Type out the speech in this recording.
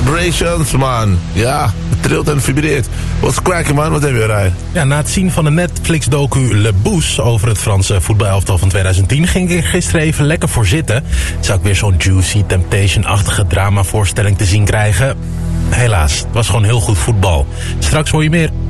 Vibrations, man. Ja, het trilt en vibreert. What's cracking, man? Wat heb je, Ryan? Ja, na het zien van de Netflix-docu Le Bous over het Franse voetbalelftal van 2010... ging ik er gisteren even lekker voor zitten. Zou ik weer zo'n Juicy Temptation-achtige dramavoorstelling te zien krijgen? Helaas, het was gewoon heel goed voetbal. Straks hoor je meer.